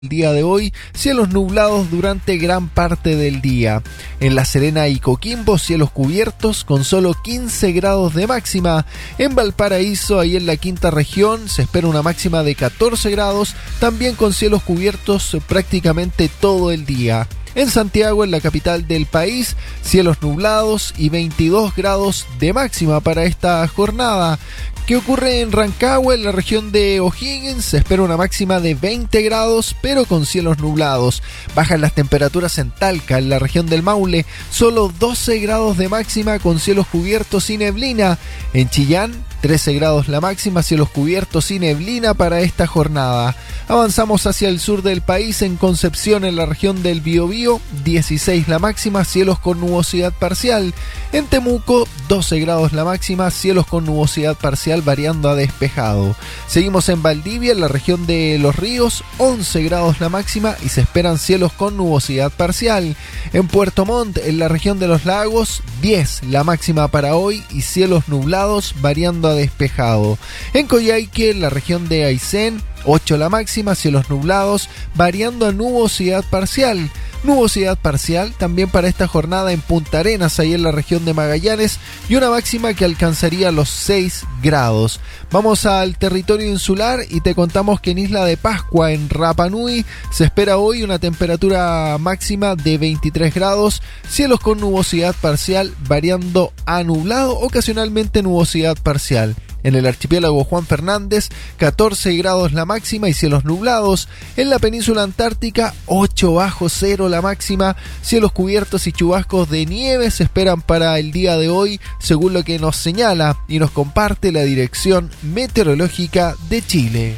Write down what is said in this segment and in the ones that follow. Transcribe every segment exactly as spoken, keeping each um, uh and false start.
El día de hoy, cielos nublados durante gran parte del día. En La Serena y Coquimbo, cielos cubiertos con solo quince grados de máxima. En Valparaíso, ahí en la quinta región, se espera una máxima de catorce grados, también con cielos cubiertos prácticamente todo el día. En Santiago, en la capital del país, cielos nublados y veintidós grados de máxima para esta jornada. ¿Qué ocurre en Rancagua, en la región de O'Higgins? Se espera una máxima de veinte grados, pero con cielos nublados. Bajan las temperaturas en Talca, en la región del Maule, solo doce grados de máxima con cielos cubiertos y neblina. En Chillán, trece grados la máxima, cielos cubiertos y neblina para esta jornada. Avanzamos hacia el sur del país, en Concepción, en la región del Biobío, dieciséis la máxima, cielos con nubosidad parcial. En Temuco, doce grados la máxima, cielos con nubosidad parcial variando a despejado. Seguimos en Valdivia, en la región de Los Ríos, once grados la máxima y se esperan cielos con nubosidad parcial. En Puerto Montt, en la región de Los Lagos, diez la máxima para hoy y cielos nublados variando a despejado. En Coyhaique, en la región de Aysén, ocho la máxima, cielos nublados variando a nubosidad parcial. Nubosidad parcial también para esta jornada en Punta Arenas, ahí en la región de Magallanes, y una máxima que alcanzaría los seis grados. Vamos al territorio insular y te contamos que en Isla de Pascua, en Rapa Nui, se espera hoy una temperatura máxima de veintitrés grados, cielos con nubosidad parcial variando a nublado, ocasionalmente nubosidad parcial. En el archipiélago Juan Fernández, catorce grados la máxima y cielos nublados. En la península antártica, ocho bajo cero la máxima. Cielos cubiertos y chubascos de nieve se esperan para el día de hoy, según lo que nos señala y nos comparte la Dirección Meteorológica de Chile.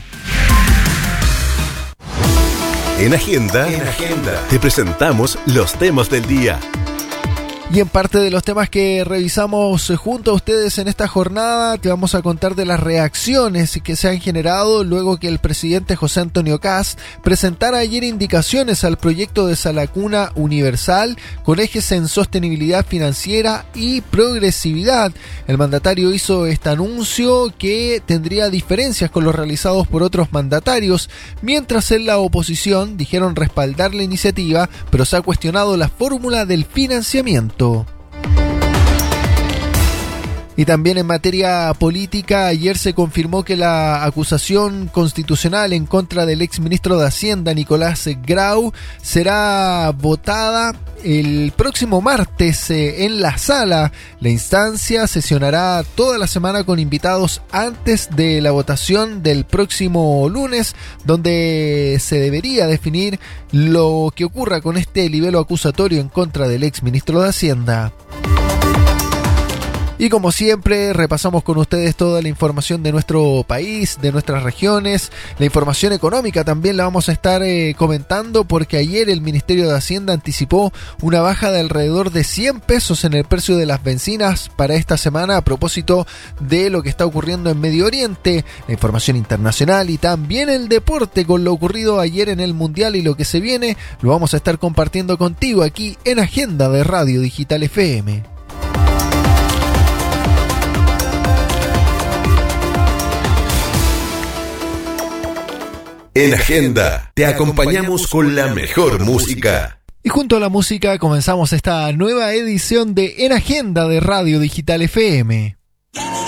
En Agenda, en Agenda, te presentamos los temas del día. Y en parte de los temas que revisamos junto a ustedes en esta jornada, te vamos a contar de las reacciones que se han generado luego que el presidente José Antonio Kast presentara ayer indicaciones al proyecto de Salacuna Universal con ejes en sostenibilidad financiera y progresividad. El mandatario hizo este anuncio que tendría diferencias con los realizados por otros mandatarios, mientras en la oposición dijeron respaldar la iniciativa, pero se ha cuestionado la fórmula del financiamiento. Y también en materia política, ayer se confirmó que la acusación constitucional en contra del exministro de Hacienda, Nicolás Grau, será votada el próximo martes eh, en la sala. La instancia sesionará toda la semana con invitados antes de la votación del próximo lunes, donde se debería definir lo que ocurra con este libelo acusatorio en contra del exministro de Hacienda. Y como siempre, repasamos con ustedes toda la información de nuestro país, de nuestras regiones. La información económica también la vamos a estar eh, comentando, porque ayer el Ministerio de Hacienda anticipó una baja de alrededor de cien pesos en el precio de las bencinas para esta semana a propósito de lo que está ocurriendo en Medio Oriente. La información internacional y también el deporte con lo ocurrido ayer en el Mundial y lo que se viene, lo vamos a estar compartiendo contigo aquí en Agenda de Radio Digital F M. En Agenda, te acompañamos con la mejor música. Y junto a la música comenzamos esta nueva edición de En Agenda de Radio Digital F M.